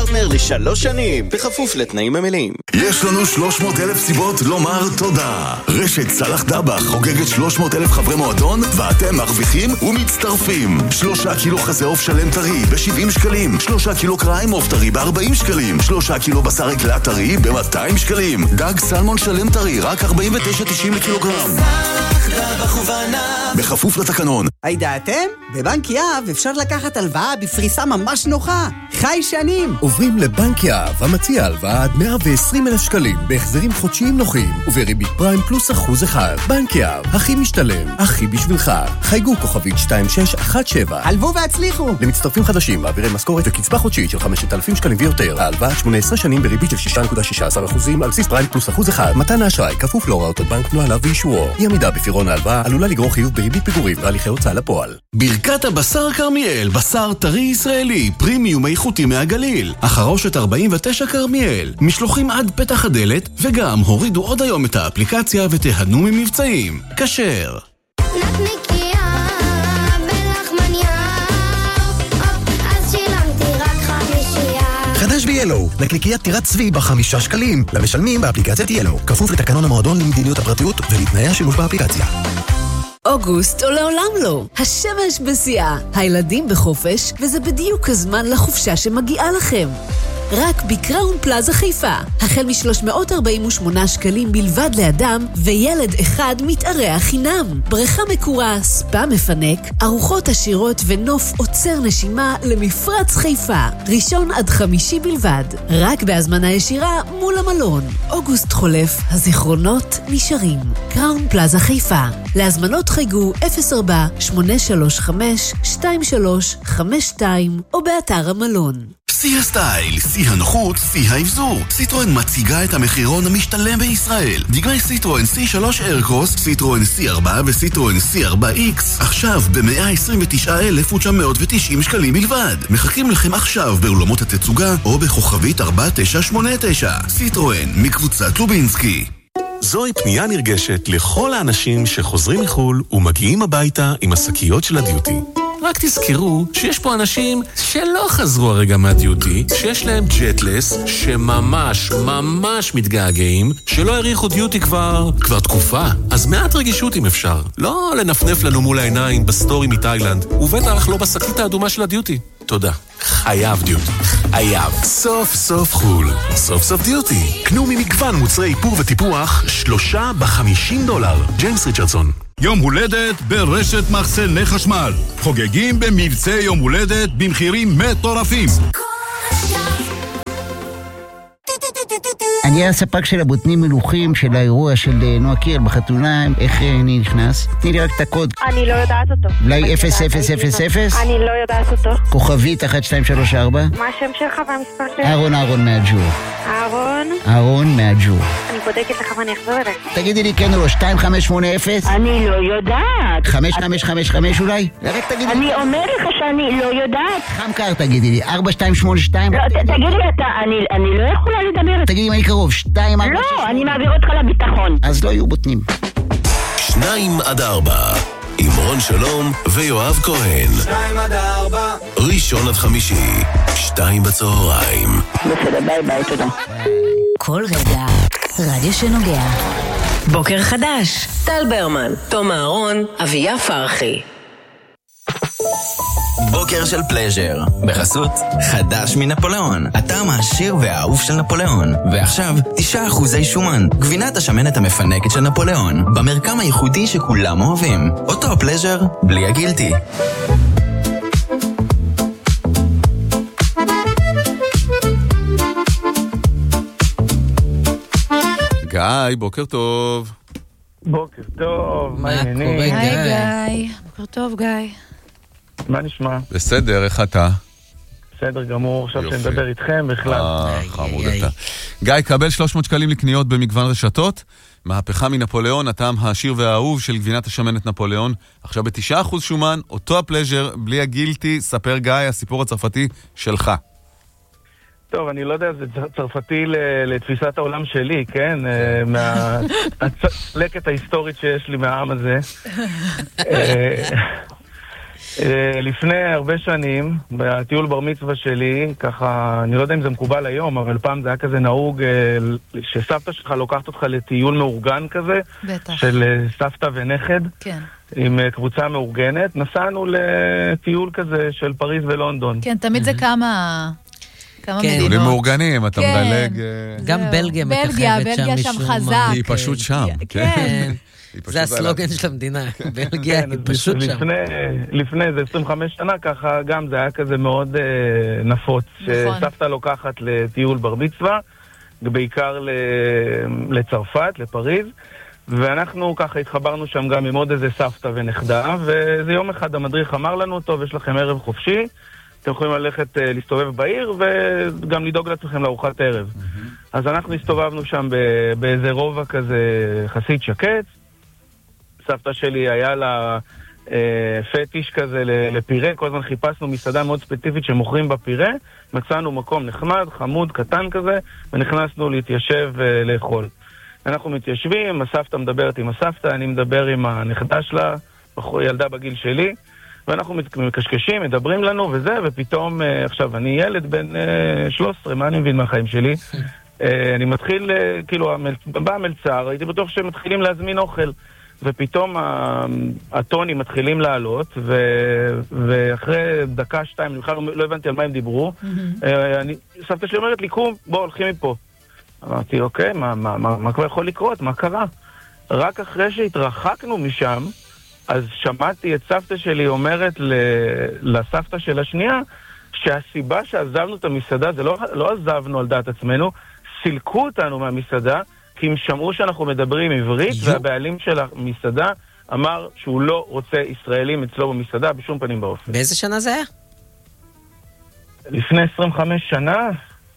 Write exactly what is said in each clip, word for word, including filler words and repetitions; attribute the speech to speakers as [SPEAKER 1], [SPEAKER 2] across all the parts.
[SPEAKER 1] פרטנר לשלוש שנים, בכפוף לתנאים המלאים.
[SPEAKER 2] יש לנו שלוש מאות אלף סיבות לומר תודה. רשת סלח דבח חוגגת שלוש מאות אלף חברי מועדון, ואתם מרוויחים ומצטרפים. שלושה קילו חזה עוף שלם טרי ב-שבעים שקלים, שלושה קילו קריים עוף טרי ב-ארבעים שקלים, שלושה קילו בשר עגלה טרי ב-מאתיים שקלים, דג סלמון שלם טרי רק ארבעים ותשע תשעים לקילוגרם.
[SPEAKER 3] סלח דבח ובנה,
[SPEAKER 2] בכפוף לתקנון.
[SPEAKER 4] הידעתם? בבנק יהב אפשר לקחת הלוואה בפריסה ממש נוחה. חי שנים.
[SPEAKER 5] עוברים לבנק יהב, המציע הלוואה עד מאה ועשרים אלף שקלים, בהחזרים חודשיים נוחים, ובריבית פריים פלוס אחוז אחד. בנק יהב, הכי משתלם, הכי בשבילך. חייגו כוכבית שתיים שש אחת שבע.
[SPEAKER 4] הלוו והצליחו.
[SPEAKER 5] למצטרפים חדשים, מעבירי משכורת וקצבה חודשית של חמשת אלפים שקלים ויותר. ההלוואה שמונה עשרה שנים בריבית של שש נקודה שש עשרה אחוז על בסיס פריים פלוס אחוז אחד. מתן האשראי כפוף להוראות הבנק נוהליו ואישורו. אי עמידה בפירעון ההלוואה עלולה לגרור חיוב בריבית פיגורים והליכי הוצאה לפועל.
[SPEAKER 6] ברכת הבשר כרמיאל, בשר טרי ישראלי, פרימיום איכותי מהגליל. החרושת ארבעים ותשע כרמיאל, משלוחים עד פתח הדלת, וגם הורידו עוד היום את האפליקציה ותהנו ממבצעים. כשר.
[SPEAKER 7] נקניקיה בלחמניה, אז שילמתי רק חמישייה.
[SPEAKER 8] חדש ב-ילו, נקניקיית טירת צבי בחמישה שקלים, למשלמים באפליקציית ילו, כפוף לתקנון המועדון למדיניות הפרטיות ולתנאי השימוש באפליקציה.
[SPEAKER 9] אוגוסט או לעולם לא. השמש בשיאה. הילדים בחופש, וזה בדיוק הזמן לחופשה שמגיעה לכם. רק בקראון פלאזה חיפה. החל מ-שלוש מאות ארבעים ושמונה שקלים בלבד לאדם, וילד אחד מתארח חינם. בריכה מקורה, ספה מפנק, ארוחות עשירות ונוף עוצר נשימה למפרץ חיפה. ראשון עד חמישי בלבד. רק בהזמנה ישירה מול המלון. אוגוסט חולף, הזיכרונות נשארים. קראון פלאזה חיפה. להזמנות חייגו אפס ארבע שמונה שלוש חמש שתיים שלוש חמש שתיים או באתר המלון.
[SPEAKER 6] שיא הסטייל, שיא הנוחות, שיא האבזור. סיטרואן מציגה את המחירון המשתלם בישראל. דגמי סיטרואן סי שלוש איירקרוס, סיטרואן סי ארבע וסיטרואן סי ארבע איקס. עכשיו ב-מאה עשרים ותשעה אלף ותשע מאות ותשעים שקלים בלבד. מחכים לכם עכשיו באולמות התצוגה או בכוכבית ארבע תשע שמונה תשע. סיטרואן מקבוצת לובינסקי.
[SPEAKER 10] זוהי פנייה נרגשת לכל האנשים שחוזרים מחול ומגיעים הביתה עם השקיות של הדיוטי. רק תזכרו שיש פה אנשים שלא חזרו הרגע מהדיוטי, שיש להם ג'טלס, שממש ממש מתגעגעים, שלא הריחו דיוטי כבר, כבר תקופה. אז מעט רגישות אם אפשר. לא לנפנף לנו מול העיניים בסטורי מתאילנד, ובטח לא בשקית האדומה של הדיוטי. תודה. חייב דיוטי. חייב. סוף סוף חול. סוף סוף דיוטי. קנו ממגוון מוצרי איפור וטיפוח, שלושה בחמישים דולר. ג'יימס ריצ'רדסון.
[SPEAKER 11] יום הולדת ברשת מחסני חשמל. חוגגים במבצע יום הולדת במחירים מטורפים.
[SPEAKER 12] אני הספק של הבוטנים מלוכים של האירוע של נועה קירל בחתונה. איך אני נכנס? תני לי רק את הקוד.
[SPEAKER 13] אני לא יודעת אותו.
[SPEAKER 12] אולי אפס אפס אפס אפס?
[SPEAKER 13] אני לא יודעת אותו.
[SPEAKER 12] כוכבית אחת שתיים שלוש ארבע?
[SPEAKER 13] מה השם שלך והמספר שלך?
[SPEAKER 12] אהרון אהרון מהג'ור.
[SPEAKER 13] אהרון?
[SPEAKER 12] אהרון מהג'ור.
[SPEAKER 13] אני בודקת לך ואני אחזור אליך.
[SPEAKER 12] תגידי לי כן או לא, שתיים חמש שמונה אפס?
[SPEAKER 13] אני לא יודעת.
[SPEAKER 12] חמש חמש חמש חמש אולי?
[SPEAKER 13] אני אומר לך שאני לא יודעת.
[SPEAKER 12] חמקר תגידי לי, ארבע שתיים שמונה שתיים?
[SPEAKER 13] תגידי לי אתה, אני לא יכולה לדבר.
[SPEAKER 12] תגידי מה אני קרוב, שתיים ארבע שש.
[SPEAKER 13] לא, אני מעביר אותך לביטחון.
[SPEAKER 12] אז לא יהיו בוטנים.
[SPEAKER 6] שניים עד ארבע עם רון שלום ויואב כהן.
[SPEAKER 3] שתיים עד ארבע.
[SPEAKER 6] ראשון עד חמישי, שתיים בצהריים.
[SPEAKER 13] בסדר, ביי ביי, תודה.
[SPEAKER 9] כל רגע, רדיו שנוגע.
[SPEAKER 14] בוקר חדש, טל ברמן, תום אהרון, אביה פרחי.
[SPEAKER 15] בוקר של פלז'ר, בחסות חדש מנפוליאון, הטעם העשיר והאהוב של נפוליאון. ועכשיו תשעה אחוזי שומן, גבינת השמנת המפנקת של נפוליאון, במרקם הייחודי שכולם אוהבים. אותו הפלז'ר בלי הגילטי.
[SPEAKER 16] גיא, בוקר טוב.
[SPEAKER 17] בוקר טוב, מה העניינים?
[SPEAKER 18] היי גיא, בוקר טוב גיא.
[SPEAKER 17] מה נשמע?
[SPEAKER 16] בסדר, איך אתה?
[SPEAKER 17] בסדר גמור, עכשיו שאני מדבר איתכם בכלל.
[SPEAKER 16] אה, חמוד אתה. גיא, קבל שלוש מאות שקלים לקניות במגוון רשתות. מהפכה מנפוליאון, הטעם העשיר והאהוב של גבינת השמנת נפוליאון. עכשיו ב-תשעה אחוז שומן, אותו הפלז'ר, בלי הגילטי. ספר גיא, הסיפור הצרפתי שלך.
[SPEAKER 17] טוב, אני לא יודע, זה צרפתי לתפיסת העולם שלי, כן? מהצלקת ההיסטורית שיש לי מהעם הזה. לפני הרבה שנים, בטיול בר מצווה שלי, ככה, אני לא יודע אם זה מקובל היום, אבל פעם זה היה כזה נהוג שסבתא שלך לוקחת אותך לטיול מאורגן כזה,
[SPEAKER 18] בטח.
[SPEAKER 17] של סבתא ונכד,
[SPEAKER 18] כן.
[SPEAKER 17] עם קבוצה מאורגנת. נסענו לטיול כזה של פריז ולונדון.
[SPEAKER 18] כן, תמיד זה כמה... כמה מדינות.
[SPEAKER 16] טיולים מאורגנים, אתה מדלג...
[SPEAKER 19] גם בלגיה מככבת שם משום מה.
[SPEAKER 16] היא פשוט שם,
[SPEAKER 19] כן. זה הסלוגן של המדינה, בלגיה היא פשוט שם.
[SPEAKER 17] לפני איזה עשרים וחמש שנה ככה, גם זה היה כזה מאוד נפוץ, שסבתא לוקחת לטיול בר מצווה, בעיקר לצרפת, לפריז, ואנחנו ככה התחברנו שם גם עם עוד איזה סבתא ונכדה, וזה יום אחד המדריך אמר לנו, טוב, יש לכם ערב חופשי, אתם יכולים ללכת להסתובב בעיר, וגם לדאוג לעצמכם לארוחת ערב. אז אנחנו הסתובבנו שם באיזה רובע כזה חסיד שקט, סבתא שלי היה לה אה, פטיש כזה לפירה, כל הזמן חיפשנו מסעדה מאוד ספציפית שמוכרים בפירה, מצאנו מקום נחמד, חמוד, קטן כזה, ונכנסנו להתיישב אה, לאכול. אנחנו מתיישבים, הסבתא מדברת עם הסבתא, אני מדבר עם הנכדה שלה, ילדה בגיל שלי, ואנחנו מקשקשים, מדברים לנו וזה, ופתאום, אה, עכשיו, אני ילד בן אה, שלוש עשרה, מה אני מבין מהחיים שלי? אה, אני מתחיל, אה, כאילו, בא המלצר, הייתי בטוח שהם מתחילים להזמין אוכל. ופתאום הטונים מתחילים לעלות, ו... ואחרי דקה, שתיים, אני בכלל לא הבנתי על מה הם דיברו, אני... סבתא שלי אומרת לי, קום, בוא, הולכים מפה. אמרתי, אוקיי, מה, מה, מה, מה כבר יכול לקרות? מה קרה? רק אחרי שהתרחקנו משם, אז שמעתי את סבתא שלי אומרת ל... לסבתא של השנייה, שהסיבה שעזבנו את המסעדה, זה לא, לא עזבנו על דעת עצמנו, סילקו אותנו מהמסעדה, כי הם שמעו שאנחנו מדברים עברית, יו. והבעלים של המסעדה אמר שהוא לא רוצה ישראלים אצלו במסעדה בשום פנים באופן.
[SPEAKER 19] באיזה שנה זה היה?
[SPEAKER 17] לפני עשרים וחמש שנה,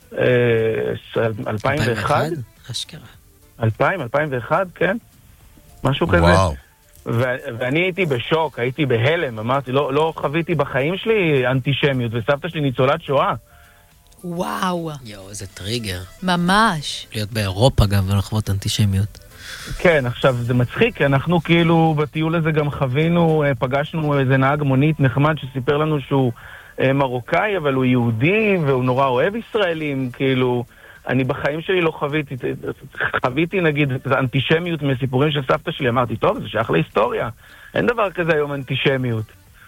[SPEAKER 17] אלפיים ואחת.
[SPEAKER 19] אשכרה.
[SPEAKER 17] אלפיים, אלפיים ואחת, כן. משהו כזה.
[SPEAKER 16] וואו.
[SPEAKER 17] ו- ואני הייתי בשוק, הייתי בהלם, אמרתי, לא, לא חוויתי בחיים שלי אנטישמיות, וסבתא שלי ניצולת שואה.
[SPEAKER 18] וואו.
[SPEAKER 19] יואו, איזה טריגר.
[SPEAKER 18] ממש.
[SPEAKER 19] להיות באירופה גם ולחוות אנטישמיות.
[SPEAKER 17] כן, עכשיו זה מצחיק, כי אנחנו כאילו בטיול הזה גם חווינו, פגשנו איזה נהג מונית נחמד שסיפר לנו שהוא מרוקאי, אבל הוא יהודי והוא נורא אוהב ישראלים, כאילו, אני בחיים שלי לא חוויתי, חוויתי נגיד את האנטישמיות מסיפורים של סבתא שלי, אמרתי, טוב, זה שייך להיסטוריה, אין דבר כזה היום אנטישמיות.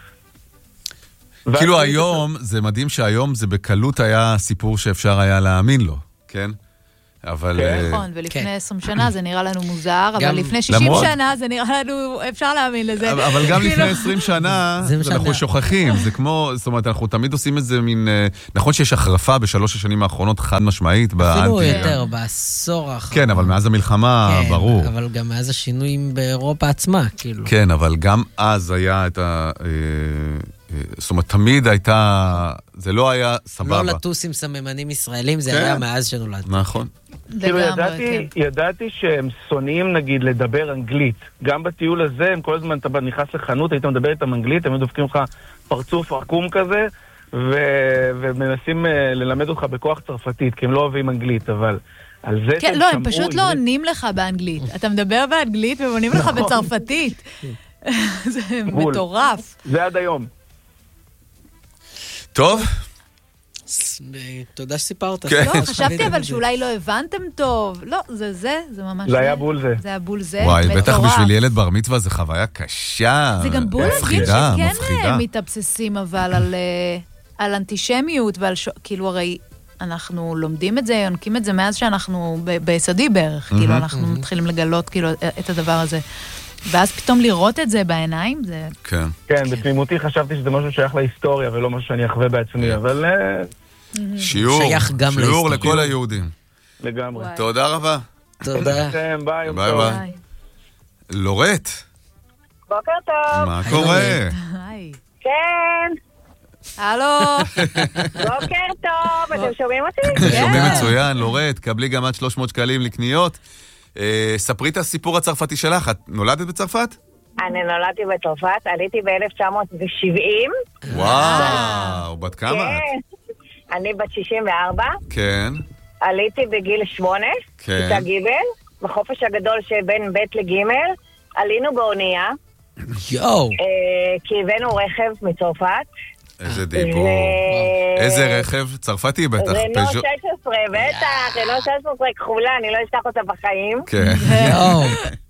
[SPEAKER 16] כאילו היום, זה מדהים שהיום זה בקלות היה סיפור שאפשר היה להאמין לו, כן? אבל...
[SPEAKER 18] נכון, ולפני עשרים שנה זה נראה לנו מוזר, אבל לפני שישים שנה זה נראה לנו, אפשר להאמין לזה.
[SPEAKER 16] אבל גם לפני עשרים שנה, אנחנו שוכחים, זה כמו, זאת אומרת, אנחנו תמיד עושים את זה מין, נכון שיש החרפה בשלוש השנים האחרונות חד משמעית,
[SPEAKER 19] אפילו יותר, בעשור האחרון.
[SPEAKER 16] כן, אבל מאז המלחמה, ברור.
[SPEAKER 19] אבל גם מאז השינויים באירופה עצמה, כאילו.
[SPEAKER 16] כן, אבל גם אז היה את ה... זאת אומרת, תמיד הייתה, זה לא היה סבבה.
[SPEAKER 19] לא לטוס עם סממנים ישראלים, זה היה מאז שנולדתי.
[SPEAKER 16] נכון.
[SPEAKER 17] כאילו ידעתי שהם שונאים נגיד לדבר אנגלית. גם בטיול הזה, הם כל הזמן אתה נכנס לחנות, היית מדבר איתם אנגלית, הם דופקים לך פרצוף עקום כזה, ומנסים ללמד אותך בכוח צרפתית, כי הם לא אוהבים אנגלית, אבל...
[SPEAKER 18] כן, לא, הם פשוט לא עונים לך באנגלית. אתה מדבר באנגלית והם עונים לך בצרפתית. זה מטורף.
[SPEAKER 17] זה עד היום.
[SPEAKER 16] טוב.
[SPEAKER 19] תודה שסיפרת.
[SPEAKER 18] לא, חשבתי אבל שאולי לא הבנתם טוב. לא, זה זה, זה ממש...
[SPEAKER 17] זה היה בול זה.
[SPEAKER 18] זה היה בול זה.
[SPEAKER 16] וואי, בטח בשביל ילד בר מצווה זה חוויה קשה.
[SPEAKER 18] זה גם בול להגיד שכן מתאבססים אבל על אנטישמיות ועל... כאילו הרי אנחנו לומדים את זה, יונקים את זה מאז שאנחנו ביסודי בערך. כאילו אנחנו מתחילים לגלות כאילו את הדבר הזה. ואז פתאום לראות את זה בעיניים, זה...
[SPEAKER 16] כן.
[SPEAKER 17] כן, בתמימותי חשבתי שזה משהו שייך להיסטוריה, ולא משהו שאני אחווה בעצמי, אבל...
[SPEAKER 16] שיעור, שיעור לכל היהודים.
[SPEAKER 17] לגמרי.
[SPEAKER 16] תודה רבה.
[SPEAKER 19] תודה.
[SPEAKER 17] ביי,
[SPEAKER 16] ביי ביי. לורט.
[SPEAKER 13] בוקר טוב.
[SPEAKER 16] מה קורה?
[SPEAKER 18] היי.
[SPEAKER 13] כן.
[SPEAKER 18] הלו.
[SPEAKER 13] בוקר טוב, אתם שומעים אותי?
[SPEAKER 16] שומעים מצוין, לורט, קבלי גם עד שלוש מאות שקלים לקניות. ספרי את הסיפור הצרפתי שלך, את נולדת בצרפת?
[SPEAKER 13] אני נולדתי בצרפת, עליתי ב-אלף תשע מאות שבעים.
[SPEAKER 16] וואו, בת כמה את?
[SPEAKER 13] אני בת שישים וארבע.
[SPEAKER 16] כן.
[SPEAKER 13] עליתי בגיל שמונה, כיתה ג' בחופש הגדול שבין ב' לג' עלינו באונייה,
[SPEAKER 19] יואו.
[SPEAKER 13] כי הבאנו רכב מצרפת.
[SPEAKER 16] איזה דיבור. איזה רכב? צרפתי בטח.
[SPEAKER 13] רנו שש עשרה, בטח, רנו שש עשרה כחולה, אני לא אשכח אותה בחיים.
[SPEAKER 16] כן.
[SPEAKER 19] יואו.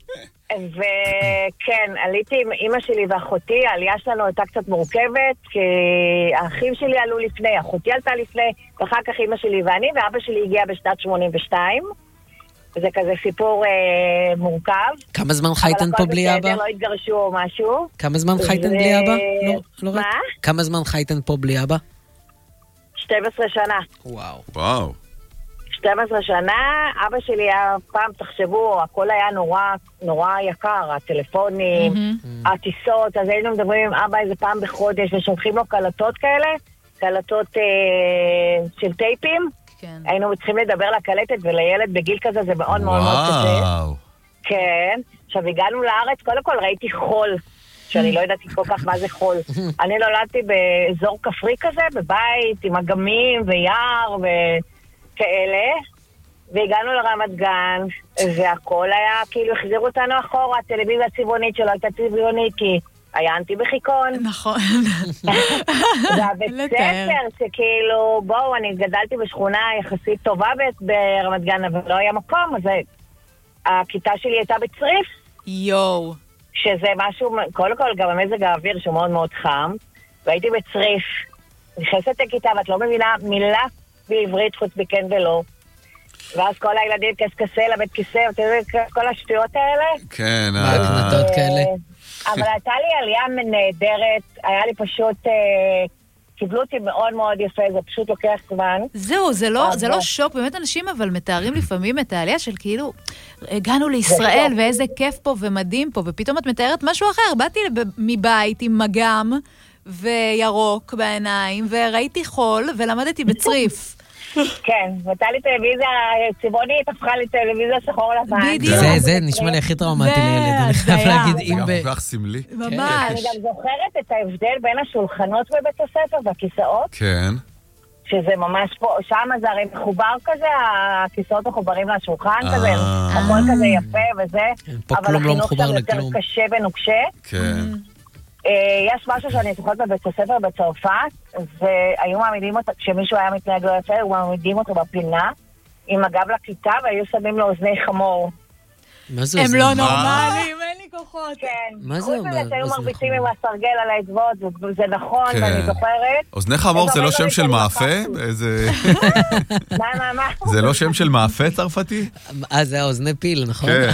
[SPEAKER 13] וכן, עליתי עם אמא שלי ואחותי, העלייה שלנו הייתה קצת מורכבת, כי האחים שלי עלו לפני, אחותי עלתה לפני, ואחר כך אמא שלי ואני, ואבא שלי הגיע בשנת שמונים ושתיים. זה כזה סיפור אה, מורכב.
[SPEAKER 19] כמה זמן חייתן פה בלי אבא?
[SPEAKER 13] לא התגרשו או משהו.
[SPEAKER 19] כמה זמן חייתן בלי אבא? לא, לא
[SPEAKER 13] מה?
[SPEAKER 19] רק. כמה זמן חייתן פה בלי אבא?
[SPEAKER 13] שתים עשרה שנה.
[SPEAKER 19] וואו.
[SPEAKER 16] וואו.
[SPEAKER 13] שתים עשרה שנה, אבא שלי היה פעם, תחשבו, הכל היה נורא, נורא יקר, הטלפונים, mm-hmm. הטיסות, אז היינו מדברים עם אבא איזה פעם בחודש, ושולחים לו קלטות כאלה, קלטות אה, של טייפים, כן. היינו צריכים לדבר לקלטת, ולילד בגיל כזה זה מאוד מאוד מאוד קשה. כן, עכשיו הגענו לארץ, קודם כל ראיתי חול, שאני לא ידעתי כל כך מה זה חול. אני נולדתי באזור כפרי כזה, בבית, עם אגמים ויער וכאלה, והגענו לרמת גן, והכל היה, כאילו החזירו אותנו אחורה, הטלוויזיה הצבעונית שלא הייתה צבעונית, כי היה אנטי בחיקון.
[SPEAKER 18] נכון.
[SPEAKER 13] והבית ספר שכאילו, בואו, אני גדלתי בשכונה יחסית טובה ברמת גן, אבל לא היה מקום, אז הכיתה שלי הייתה בצריף.
[SPEAKER 18] יואו.
[SPEAKER 13] שזה משהו, קודם כל גם המזג האוויר שהוא מאוד מאוד חם, והייתי בצריף, נכנסת לכיתה ואת לא מבינה מילה בעברית חוץ מכן ולא. ואז כל הילדים קסקסה לבית כיסא, כל השטויות האלה.
[SPEAKER 16] כן.
[SPEAKER 19] ההקנטות כאלה.
[SPEAKER 13] אבל הייתה לי עלייה נהדרת, היה לי פשוט, קיבלו אותי מאוד מאוד יפה, זה פשוט לוקח זמן.
[SPEAKER 18] זהו, זה לא, זה לא שוק, באמת אנשים אבל מתארים לפעמים את העלייה של כאילו, הגענו לישראל ואיזה כיף פה ומדהים פה, ופתאום את מתארת משהו אחר, באתי מבית עם מגם וירוק בעיניים, וראיתי חול ולמדתי בצריף.
[SPEAKER 13] כן, והייתה לי טלוויזיה צבעונית, הפכה לי טלוויזיה שחור לבן.
[SPEAKER 18] בדיוק.
[SPEAKER 19] זה, זה נשמע לי הכי טראומטי לילד, אני חייב להגיד אם ב...
[SPEAKER 16] גם כך סמלי.
[SPEAKER 18] ממש.
[SPEAKER 13] אני גם זוכרת את ההבדל בין השולחנות בבית הספר והכיסאות.
[SPEAKER 16] כן.
[SPEAKER 13] שזה ממש פה, שם זה הרי מחובר כזה, הכיסאות מחוברים לשולחן כזה, הכל כזה יפה וזה.
[SPEAKER 19] פה כלום לא מחובר לכלום.
[SPEAKER 13] אבל החינוך שם יותר קשה ונוקשה.
[SPEAKER 16] כן.
[SPEAKER 13] יש משהו שאני זוכרת בבית הספר בצרפת, והיו מעמידים אותו, כשמישהו היה מתנהג לא יפה, היו מעמידים אותו בפינה, עם הגב לכיתה, והיו שמים לו אוזני חמור.
[SPEAKER 19] מה זה
[SPEAKER 18] הם
[SPEAKER 19] אוזני?
[SPEAKER 18] לא נורמליים, אין לי כוחות.
[SPEAKER 13] כן.
[SPEAKER 19] מה זה אומר?
[SPEAKER 13] חוץ מזה שהיו מרביצים עם הסרגל על האצבעות, זה נכון, ואני זוכרת.
[SPEAKER 16] אוזני חמור זה לא שם של מאפה?
[SPEAKER 13] מה, מה, מה?
[SPEAKER 16] זה לא שם של מאפה צרפתי?
[SPEAKER 19] אה, זה האוזני פיל, נכון?
[SPEAKER 16] כן.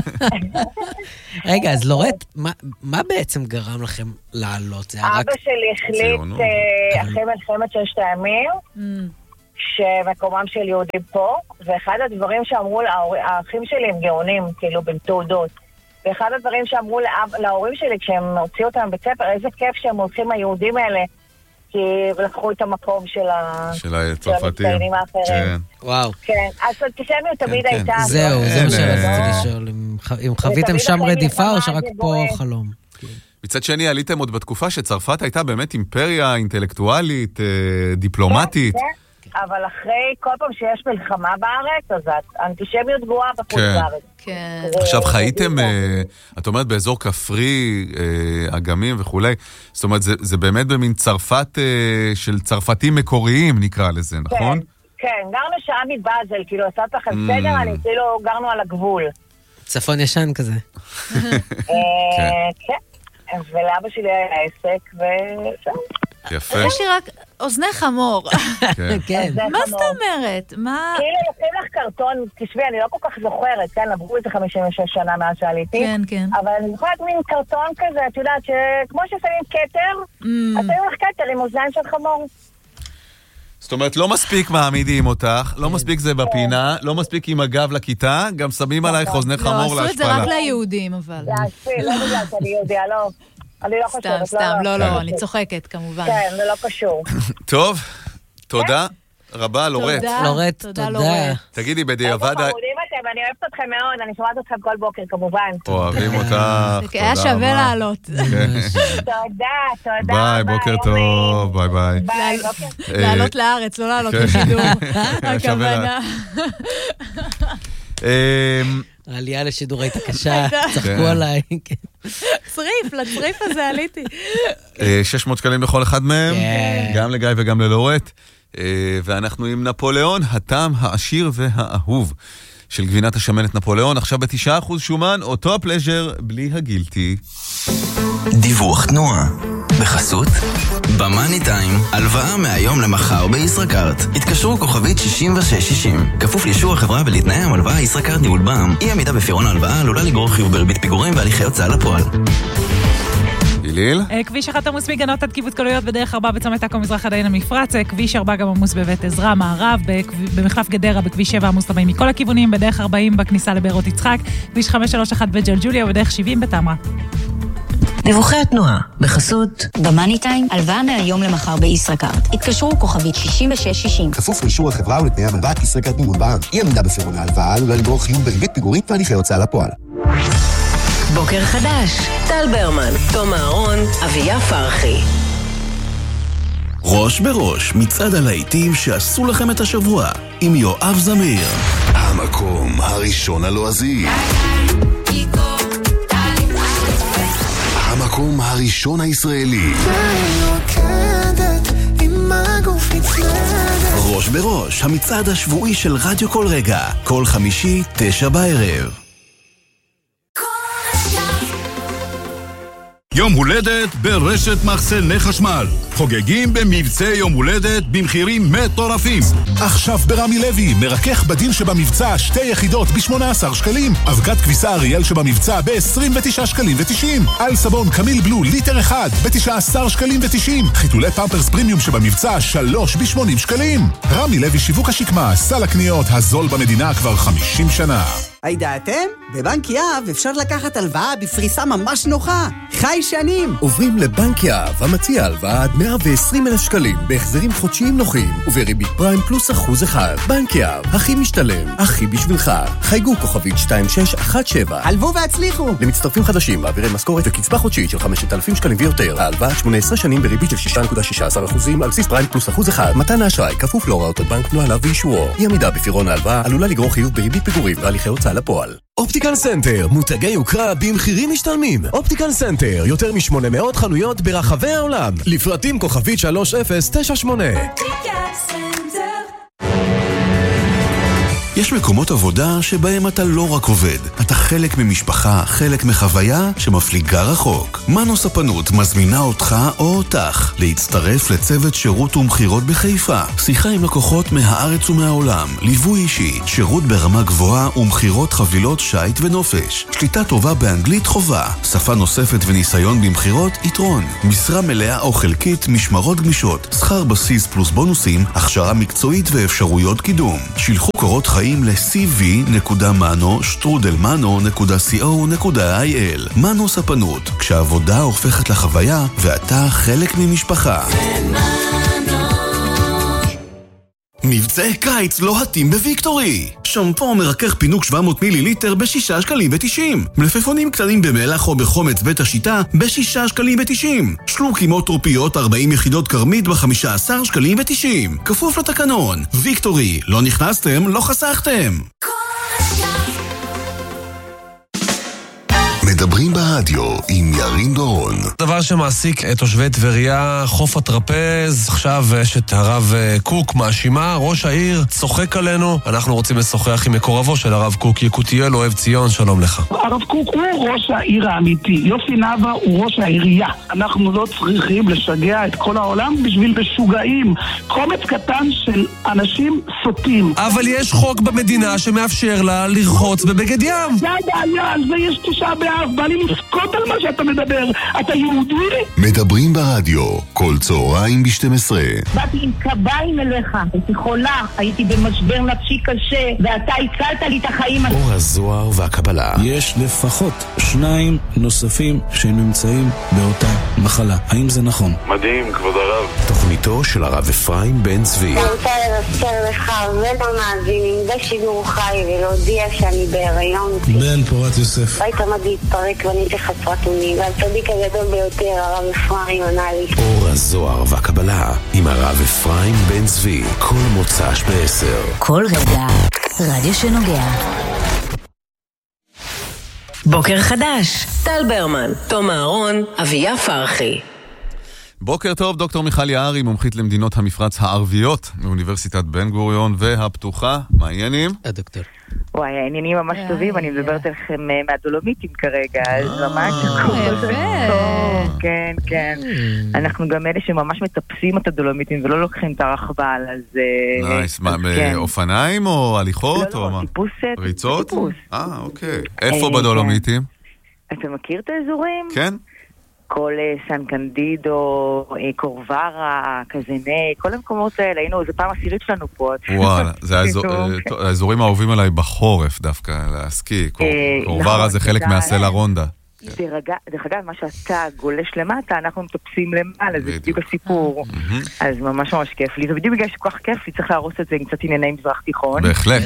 [SPEAKER 19] רגע, אז לורט, מה בעצם גרם לכם לעלות?
[SPEAKER 13] אבא שלי החליט אחרי מלחמת ששת הימים, שמקומם של יהודים פה, ואחד הדברים שאמרו, האחים שלי הם גאונים, כאילו בין תעודות, ואחד הדברים שאמרו להורים שלי כשהם הוציאו אותם בית ספר, איזה כיף שהם הולכים היהודים האלה, כי לקחו את המקום של המצטיינים האחרים.
[SPEAKER 19] וואו.
[SPEAKER 13] כן, אז אנטישמיות תמיד הייתה.
[SPEAKER 19] זהו, זה מה שרציתי לשאול, אם חוויתם שם רדיפה או שרק פה חלום?
[SPEAKER 16] מצד שני, עליתם עוד בתקופה שצרפת הייתה באמת אימפריה אינטלקטואלית, דיפלומטית.
[SPEAKER 13] אבל אחרי כל פעם שיש מלחמה בארץ, אז האנטישמיות גבוהה בחוץ לארץ.
[SPEAKER 18] כן.
[SPEAKER 16] עכשיו חייתם, את אומרת, באזור כפרי, אגמים וכולי, זאת אומרת, זה באמת במין צרפת של צרפתים מקוריים, נקרא לזה, נכון?
[SPEAKER 13] כן, גרנו שעה מבאזל, כאילו, עשת לכם סדר, אני כאילו גרנו על הגבול.
[SPEAKER 19] צפון ישן כזה.
[SPEAKER 13] כן, ולאבא שלי היה עסק, וזהו.
[SPEAKER 16] יפה.
[SPEAKER 18] יש לי רק אוזני חמור.
[SPEAKER 19] כן.
[SPEAKER 18] מה זאת אומרת? מה?
[SPEAKER 13] כאילו לוקחים לך קרטון, תשבי, אני לא כל כך זוכרת, כן, עברו איזה חמישים ושש שנה מאז שעליתי.
[SPEAKER 18] כן, כן.
[SPEAKER 13] אבל אני זוכרת מין קרטון כזה, את יודעת, שכמו ששמים כתר, אז שמים לך כתר עם אוזניים של חמור.
[SPEAKER 16] זאת אומרת, לא מספיק מעמידים אותך, לא מספיק זה בפינה, לא מספיק עם הגב לכיתה, גם שמים עלייך אוזני חמור להשפלה.
[SPEAKER 18] לא, עשו את זה רק ליהודים, אבל.
[SPEAKER 13] להשפיל, לא בגלל שאני יהודיה, לא. אני לא חושבת,
[SPEAKER 18] סתם, סתם, לא, לא, אני צוחקת כמובן.
[SPEAKER 13] כן, זה לא קשור.
[SPEAKER 16] טוב, תודה רבה, לורט.
[SPEAKER 19] לורט, תודה.
[SPEAKER 16] תגידי, בדיעבד...
[SPEAKER 13] איפה חמודים אתם, אני אוהבת אתכם מאוד, אני שומעת אתכם כל בוקר כמובן.
[SPEAKER 16] אוהבים אותך, תודה.
[SPEAKER 18] היה שווה לעלות.
[SPEAKER 13] תודה, תודה.
[SPEAKER 16] ביי, בוקר טוב, ביי ביי.
[SPEAKER 13] ביי,
[SPEAKER 18] לעלות לארץ, לא לעלות לשידור. הכוונה.
[SPEAKER 19] העלייה לשידור הייתה קשה, צחקו עליי.
[SPEAKER 18] לצריף, לצריף הזה עליתי.
[SPEAKER 16] שש מאות שקלים לכל אחד מהם, גם לגיא וגם ללורט. ואנחנו עם נפוליאון, הטעם העשיר והאהוב של גבינת השמנת נפוליאון. עכשיו ב-תשעה אחוז שומן, אותו הפלז'ר בלי הגילטי.
[SPEAKER 15] דיווח תנועה בחסות במאני טיים, הלוואה מהיום למחר בישראכרט. התקשרו כוכבית שישים ושש שישים. כפוף לאישור החברה ולתנאי המלוואה. ישראכרט ניהול בע"מ. אי עמידה בפירעון ההלוואה עלולה לגרור חיוב בריבית פיגורים והליכי הוצאה לפועל.
[SPEAKER 16] ליל?
[SPEAKER 20] כביש אחד עמוס מגנות עד קיבוץ גלויות בדרך ארבע בצומת עכו מזרח עדיין המפרץ. כביש ארבע גם עמוס בבית עזרא מערב. במחלף גדרה בכביש שבע עמוס לבאים מכל הכיוונים. בדרך ארבעים בכניסה לבארות יצחק. כביש חמש שלוש אחת בג'לג'וליה ובדרך שבעים בתמרה.
[SPEAKER 14] דיווחי התנועה בחסות
[SPEAKER 21] במאני טיים, הלוואה מהיום למחר בישראכרט. התקשרו כוכבית שישים ושש שישים.
[SPEAKER 8] כפוף לאישור החברה ולתנאי המלוואה. ישראכרט ניהול בע"מ. אי עמידה בפירעון ההלוואה עלולה לגרור חיוב בריבית פיגורים והליכי הוצאה לפועל.
[SPEAKER 14] בוקר חדש, טל ברמן, תום אהרון, אביה פרחי.
[SPEAKER 6] ראש בראש, מצעד הלהיטים שעשו לכם את השבוע, עם יואב זמיר.
[SPEAKER 2] המקום הראשון הלועזי. המקום הראשון הישראלי.
[SPEAKER 6] ראש בראש, המצעד השבועי של רדיו כל רגע, כל חמישי, תשע בערב.
[SPEAKER 11] יום הולדת ברשת מחסני חשמל. חוגגים במבצע יום הולדת במחירים מטורפים.
[SPEAKER 22] עכשיו ברמי לוי, מרכך בדין שבמבצע שתי יחידות ב-שמונה עשר שקלים. אבקת כביסה אריאל שבמבצע ב-עשרים ותשעה שקלים ו-תשעים. על סבון קמיל בלו ליטר אחד ב-תשעה עשר שקלים ו-תשעים. חיתולי פמפרס פרימיום שבמבצע שלוש ב-שמונים שקלים. רמי לוי שיווק השקמה, סל הקניות הזול במדינה כבר חמישים שנה.
[SPEAKER 4] הידעתם? בבנק יהב אפשר לקחת הלוואה בפריסה ממש נוחה. חי שנים.
[SPEAKER 5] עוברים לבנק יהב, המציע הלוואה עד מאה ועשרים אלף שקלים, בהחזרים חודשיים נוחים, ובריבית פריים פלוס אחוז אחד. בנק יהב, הכי משתלם, הכי בשבילך. חייגו כוכבית שתיים שש אחת שבע.
[SPEAKER 4] הלוו והצליחו.
[SPEAKER 5] למצטרפים חדשים, מעבירי משכורת וקצבה חודשית של חמשת אלפים שקלים ויותר. ההלוואה שמונה עשרה שנים בריבית של שש נקודה שש עשרה אחוזים על בסיס פריים פלוס אחוז אחד. מתן האשראי כפוף להוראות הבנק נוהליו ואישורו. אי עמידה בפירעון ההלוואה עלולה לגרור חיוב בריבית פיגורים והליכי הוצאה לפועל.
[SPEAKER 23] אופטיקל סנטר, מותגי יוקרה במחירים משתלמים. אופטיקל סנטר, יותר מ-שמונה מאות חנויות ברחבי העולם. לפרטים כוכבית שלוש אפס תשע שמונה.
[SPEAKER 6] יש מקומות עבודה שבהם אתה לא רק עובד, אתה חלק ממשפחה, חלק מחוויה שמפליגה רחוק. מנו ספנות מזמינה אותך או אותך להצטרף לצוות שירות ומחירות בחיפה. שיחה עם לקוחות מהארץ ומהעולם, ליווי אישי, שירות ברמה גבוהה ומחירות חבילות שייט ונופש. שליטה טובה באנגלית חובה, שפה נוספת וניסיון במחירות יתרון. משרה מלאה או חלקית, משמרות גמישות, שכר בסיס פלוס בונוסים, הכשרה מקצועית ואפשרויות קידום. שילחו קורות חיים ל-סי וי נקודה מנו שטרודל מנו נקודה סי או נקודה איי אל. מנו ספנות, כשהעבודה הופכת לחוויה ואתה חלק ממשפחה. מבצעי קיץ לוהטים בוויקטורי. שמפו מרכך פינוק שבע מאות מיליליטר בשישה שקלים ותשעים. מלפפונים קטנים במלח או בחומץ בית השיטה בשישה שקלים ותשעים. שלוקים או טרופיות ארבעים יחידות קרמית בחמישה עשר שקלים ותשעים. כפוף לתקנון. ויקטורי, לא נכנסתם, לא חסכתם.
[SPEAKER 2] מדברים ברדיו עם ירין דורון.
[SPEAKER 24] דבר שמעסיק את תושבי טבריה, חוף הטרפז. עכשיו יש את הרב קוק מאשימה, ראש העיר צוחק עלינו. אנחנו רוצים לשוחח עם מקורבו של הרב קוק, יקותיאל אוהב ציון. שלום לך.
[SPEAKER 25] הרב קוק הוא ראש העיר האמיתי, יוסי נאווה הוא ראש העירייה. אנחנו לא צריכים לשגע את כל העולם בשביל משוגעים, קומץ קטן של אנשים סוטים.
[SPEAKER 24] אבל יש חוק במדינה שמאפשר לה לרחוץ בבגד ים.
[SPEAKER 25] זה הבעיה, על זה יש תשעה באב. בא לי לפקוט על מה שאתה מדבר. אתה יהודי?
[SPEAKER 2] מדברים ברדיו, כל צהריים ב-שתים עשרה.
[SPEAKER 26] באתי עם קביים אליך, הייתי חולה, הייתי במשבר נפשי קשה, ואתה הצלת לי את החיים.
[SPEAKER 27] אור הזוהר והקבלה. יש לפחות שניים נוספים שנמצאים באותה מחלה. האם זה נכון?
[SPEAKER 28] מדהים, כבוד הרב.
[SPEAKER 27] תוכניתו של הרב אפרים בן צבי.
[SPEAKER 29] אני רוצה לבשר לך ולמאזינים בשידור חי ולהודיע שאני בהיריון.
[SPEAKER 27] בן פורת יוסף.
[SPEAKER 29] היית עמד להתפרק ואני הייתי חסרת אונים, והצדיק הגדול ביותר, הרב אפרים, ענה לי.
[SPEAKER 27] אור הזוהר והקבלה עם הרב אפרים בן צבי, כל מוצ"ש בעשר.
[SPEAKER 21] כל רגע, רדיו שנוגע.
[SPEAKER 14] בוקר חדש, טל ברמן, תום אהרון, אביה פרחי.
[SPEAKER 16] בוקר טוב, דוקטור מיכל יערי, מומחית למדינות המפרץ הערביות מאוניברסיטת בן גוריון והפתוחה. מה העניינים?
[SPEAKER 19] הדוקטור.
[SPEAKER 1] וואי, העניינים ממש טובים, אני מדברת עליכם מהדולומיטים כרגע, אז ממש טוב, כן, כן. אנחנו גם אלה שממש מטפסים את הדולומיטים ולא לוקחים את הרכבל, אז...
[SPEAKER 16] נייס, מה, באופניים או הליכות?
[SPEAKER 1] לא, לא, טיפוס.
[SPEAKER 16] ריצות? אה, אוקיי. איפה בדולומיטים?
[SPEAKER 1] אתה מכיר את האזורים?
[SPEAKER 16] כן.
[SPEAKER 1] כל סן קנדידו, קורברה, קזנה, כל המקומות האלה, היינו, זה פעם עשירית שלנו פה.
[SPEAKER 16] וואלה, זה האזורים האהובים עליי בחורף דווקא, להסקי. קורברה זה חלק מהסלע רונדה.
[SPEAKER 1] דרך אגב, מה שאתה גולש למטה, אנחנו מטפסים למעלה, זה בדיוק הסיפור. אז ממש ממש כיף לי, ובדיוק בגלל שכל כך כיף לי, צריך להרוס את זה עם קצת ענייני מזרח תיכון.
[SPEAKER 16] בהחלט.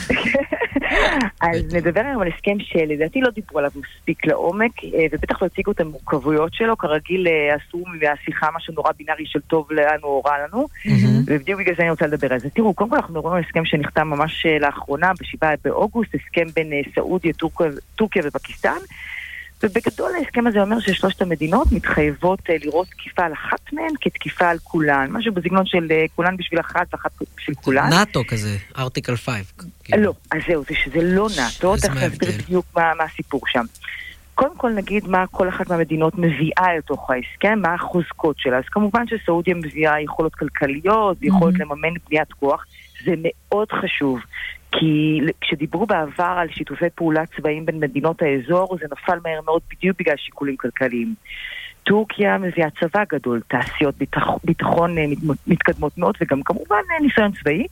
[SPEAKER 1] אז נדבר היום על הסכם שלדעתי לא דיברו עליו מספיק לעומק, ובטח לא הציגו את המורכבויות שלו, כרגיל עשו מהשיחה משהו נורא בינארי של טוב לנו או רע לנו, ובדיוק בגלל זה אני רוצה לדבר על זה. תראו, קודם כל אנחנו מדברים על הסכם שנחתם ממש לאחרונה, בשבעה באוגוסט, הסכם בין סעודיה, טורקיה ופקיסטן, ובגדול ההסכם הזה אומר ששלושת המדינות מתחייבות לראות תקיפה על אחת מהן כתקיפה על כולן. משהו בסגנון של כולן בשביל אחת ואחת בשביל כולן.
[SPEAKER 19] נאטו כזה, ארטיקל חמש.
[SPEAKER 1] לא, אז זהו, זה שזה לא נאטו, תכף להסביר בדיוק מה הסיפור שם. קודם כל נגיד מה כל אחת מהמדינות מביאה לתוך ההסכם, מה החוזקות שלה. אז כמובן שסעודיה מביאה יכולות כלכליות, יכולת לממן בניית כוח, זה מאוד חשוב. כי כשדיברו בעבר על שיתופי פעולה צבאיים בין מדינות האזור, זה נפל מהר מאוד בדיוק בגלל שיקולים כלכליים. טורקיה מביאה צבא גדול, תעשיות ביטחון מתקדמות מאוד, וגם כמובן ניסיון צבאי.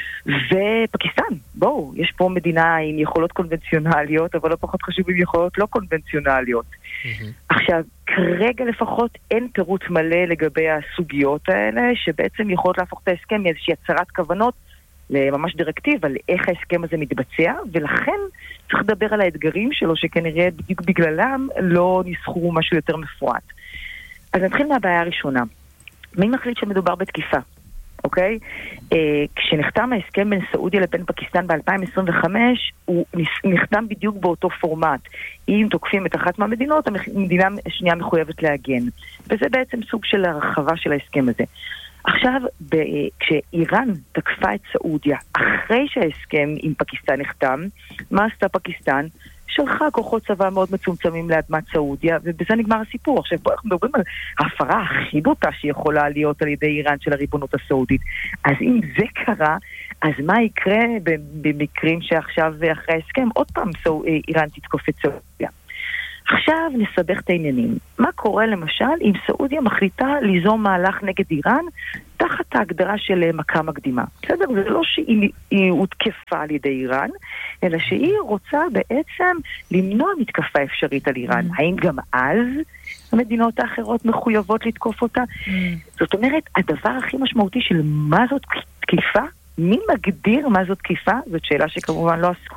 [SPEAKER 1] ופקיסטן, בואו, יש פה מדינה עם יכולות קונבנציונליות, אבל לא פחות חשוב עם יכולות לא קונבנציונליות. עכשיו, כרגע לפחות אין פירוט מלא לגבי הסוגיות האלה, שבעצם יכולות להפוך את ההסכם מאיזושהי הצהרת כוונות, לממש דירקטיב על איך ההסכם הזה מתבצע, ולכן צריך לדבר על האתגרים שלו, שכנראה בדיוק בגללם לא נסחרו משהו יותר מפורט. אז נתחיל מהבעיה הראשונה. מי מחליט שמדובר בתקיפה? אוקיי? אה, כשנחתם ההסכם בין סעודיה לבין פקיסטן ב-אלפיים עשרים וחמש, הוא נחתם בדיוק באותו פורמט. אם תוקפים את אחת מהמדינות, המדינה השנייה מחויבת להגן. וזה בעצם סוג של הרחבה של ההסכם הזה. עכשיו, ב- כשאיראן תקפה את סעודיה, אחרי שההסכם עם פקיסטן נחתם, מה עשתה פקיסטן? שלחה כוחות צבא מאוד מצומצמים לאדמת סעודיה, ובזה נגמר הסיפור. עכשיו, פה אנחנו מדברים על ההפרה הכי בוטה שיכולה להיות על ידי איראן של הריבונות הסעודית. אז אם זה קרה, אז מה יקרה במקרים שעכשיו אחרי ההסכם? עוד פעם איראן תתקוף את סעודיה. עכשיו נסבך את העניינים. מה קורה למשל אם סעודיה מחליטה ליזום מהלך נגד איראן תחת ההגדרה של מכה מקדימה? בסדר? זה לא שהיא הותקפה על ידי איראן, אלא שהיא רוצה בעצם למנוע מתקפה אפשרית על איראן. האם גם אז המדינות האחרות מחויבות לתקוף אותה? זאת אומרת, הדבר הכי משמעותי של מה זאת תקיפה, מי מגדיר מה זאת תקיפה? זאת שאלה שכמובן לא עסקו.